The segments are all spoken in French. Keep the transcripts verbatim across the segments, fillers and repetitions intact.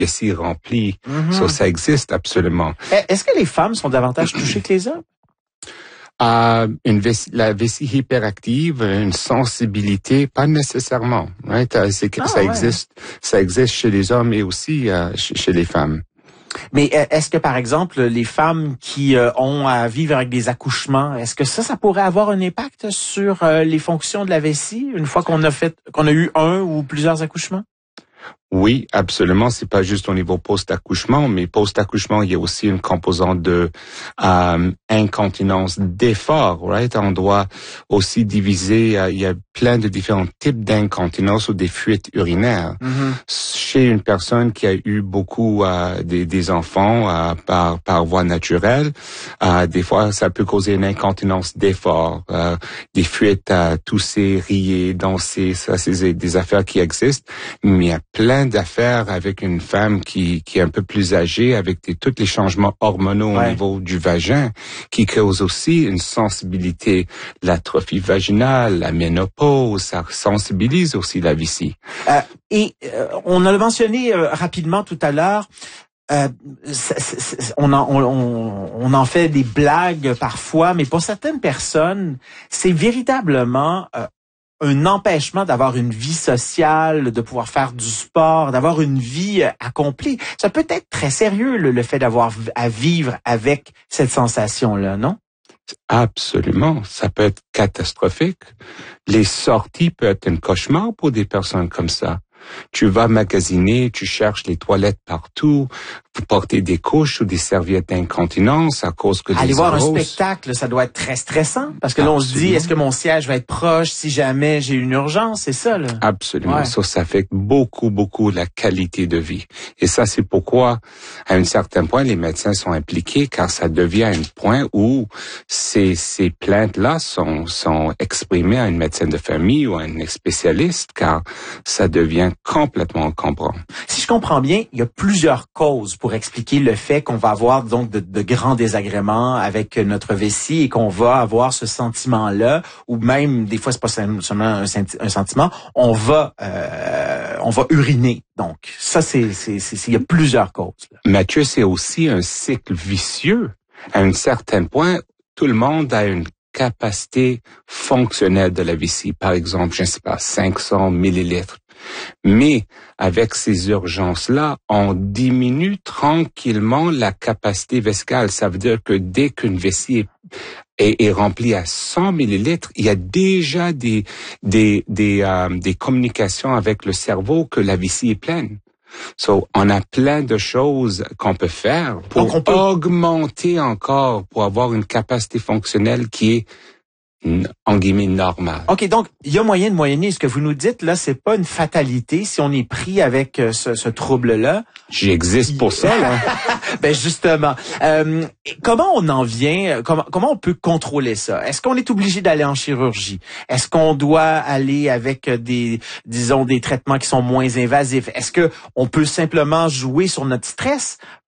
vessie remplie. Mm-hmm. So, ça existe absolument. Est-ce que les femmes sont davantage touchées que les hommes? Euh, une vessie, la vessie hyperactive, une sensibilité, pas nécessairement. Right? C'est que ah, ça ouais. existe, ça existe chez les hommes et aussi euh, chez, chez les femmes. Mais est-ce que, par exemple, les femmes qui euh, ont à vivre avec des accouchements, est-ce que ça, ça pourrait avoir un impact sur euh, les fonctions de la vessie une fois qu'on a fait, qu'on a eu un ou plusieurs accouchements? Oui, absolument. C'est pas juste au niveau post-accouchement, mais post-accouchement, il y a aussi une composante de euh, incontinence d'effort, right? On doit aussi diviser, euh, il y a plein de différents types d'incontinence ou des fuites urinaires. Mm-hmm. Chez une personne qui a eu beaucoup euh, des, des enfants euh, par, par voie naturelle, euh, des fois, ça peut causer une incontinence d'effort, euh, des fuites à tousser, rier, danser, ça, c'est des affaires qui existent, mais il y a plein d'affaires avec une femme qui, qui est un peu plus âgée, avec des, tous les changements hormonaux ouais. au niveau du vagin, qui causent aussi une sensibilité. L'atrophie vaginale, la ménopause, ça sensibilise aussi la vessie. Euh, et euh, on a mentionné euh, rapidement tout à l'heure, euh, c'est, c'est, on, en, on, on en fait des blagues parfois, mais pour certaines personnes, c'est véritablement euh, un empêchement d'avoir une vie sociale, de pouvoir faire du sport, d'avoir une vie accomplie. Ça peut être très sérieux, le, le fait d'avoir à vivre avec cette sensation-là, non? Absolument. Ça peut être catastrophique. Les sorties peuvent être un cauchemar pour des personnes comme ça. Tu vas magasiner, tu cherches les toilettes partout, vous portez des couches ou des serviettes d'incontinence à cause que Aller les voir grosses... un spectacle, ça doit être très stressant. Parce que Absolument. là, on se dit, est-ce que mon siège va être proche si jamais j'ai une urgence? C'est ça, là. Absolument. Ouais. Ça, ça affecte beaucoup, beaucoup la qualité de vie. Et ça, c'est pourquoi, à un certain point, les médecins sont impliqués, car ça devient un point où ces, ces plaintes-là sont, sont exprimées à une médecin de famille ou à un spécialiste, car ça devient complètement encombrant. Si je comprends bien, il y a plusieurs causes pour expliquer le fait qu'on va avoir donc de, de grands désagréments avec notre vessie et qu'on va avoir ce sentiment-là, ou même des fois c'est pas seulement un, un sentiment, on va euh, on va uriner. Donc ça c'est c'est c'est il y a plusieurs causes. Là. Mathieu, c'est aussi un cycle vicieux. À un certain point, tout le monde a une capacité fonctionnelle de la vessie. Par exemple, je ne sais pas, cinq cents millilitres. Mais avec ces urgences-là, on diminue tranquillement la capacité vesicale. Ça veut dire que dès qu'une vessie est, est, est remplie à cent millilitres, il y a déjà des des des, euh, des communications avec le cerveau que la vessie est pleine. So, on a plein de choses qu'on peut faire pour Donc on peut... augmenter encore, pour avoir une capacité fonctionnelle qui est en guillemets normal. OK, donc il y a moyen de moyenner. Ce que vous nous dites là, c'est pas une fatalité si on est pris avec euh, ce, ce trouble-là. J'existe pour ça, là. Ben justement, euh, comment on en vient, comment, comment on peut contrôler ça? Est-ce qu'on est obligé d'aller en chirurgie? Est-ce qu'on doit aller avec des, disons, des traitements qui sont moins invasifs? Est-ce que on peut simplement jouer sur notre stress?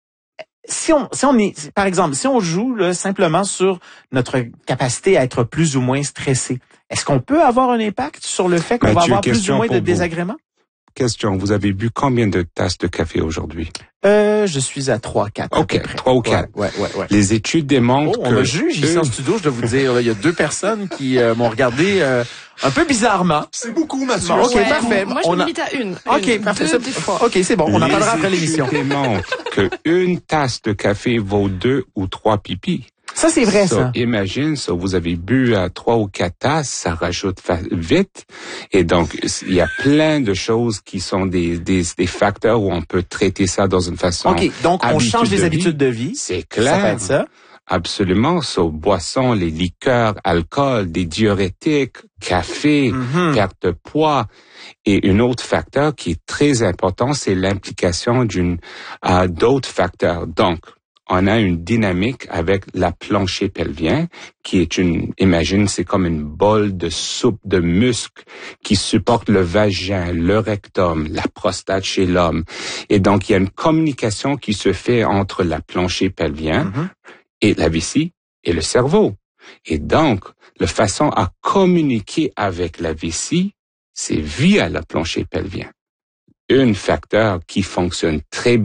Si on, si on est, par exemple, si on joue là, simplement sur notre capacité à être plus ou moins stressé, est-ce qu'on peut avoir un impact sur le fait qu'on Mathieu, va avoir plus ou moins de vous. désagréments? Question, vous avez bu combien de tasses de café aujourd'hui? Euh, je suis à trois, quatre. OK, trois ou quatre. Ouais, ouais, ouais. Les études démontrent oh, on que... me juge ici en studio, je dois vous dire. Là, il y a deux personnes qui euh, m'ont regardé euh, un peu bizarrement. C'est beaucoup, Mathieu. Bon, OK, Ouais, parfait. Moi, je on me a... limite à une. OK, une, parfait. Deux, C'est... des fois. OK, c'est bon. On en Les parlera après études l'émission. démontrent qu'une tasse de café vaut deux ou trois pipis. Ça, c'est vrai, so, ça. Imagine, so, vous avez bu à trois ou quatre tasses, ça rajoute fa- vite. Et donc, il y a plein de choses qui sont des, des, des facteurs où on peut traiter ça dans une façon... OK, donc on change les de habitudes de vie. C'est Ça clair. peut être ça. Absolument. So, boissons, les liqueurs, alcool, des diurétiques, café, Mm-hmm. perte de poids. Et un autre facteur qui est très important, c'est l'implication d'une euh, d'autres facteurs. Donc, on a une dynamique avec la plancher pelvien, qui est une, imagine, c'est comme une bol de soupe de muscles qui supporte le vagin, le rectum, la prostate chez l'homme. Et donc, il y a une communication qui se fait entre la plancher pelvien Mm-hmm. et la vessie et le cerveau. Et donc, la façon à communiquer avec la vessie, c'est via la plancher pelvien. un facteur qui fonctionne très